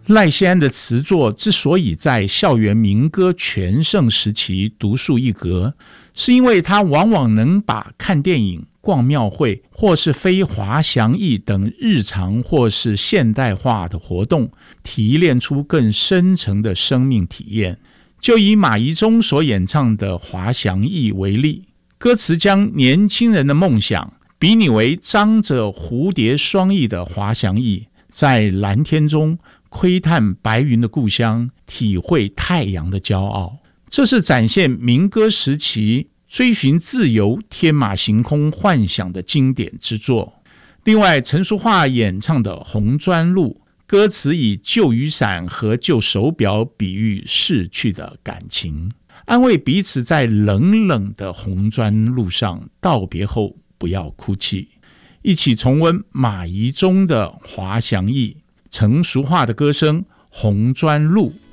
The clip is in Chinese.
赖谢安的词作之所以在校园民歌全盛时期独树一格，是因为他往往能把看电影、逛庙会或是飞滑翔翼等日常或是现代化的活动提炼出更深层的生命体验。就以马宜中所演唱的滑翔翼为例，歌词将年轻人的梦想比拟为张着蝴蝶双翼的滑翔翼，在蓝天中窥探白云的故乡，体会太阳的骄傲。这是展现民歌时期追寻自由、天马行空幻想的经典之作。另外，陈淑桦演唱的《红砖路》，歌词以旧雨伞和旧手表比喻逝去的感情，安慰彼此在冷冷的红砖路上道别后不要哭泣。一起重温马宜中的滑翔翼，陈淑桦的歌声《红砖路》。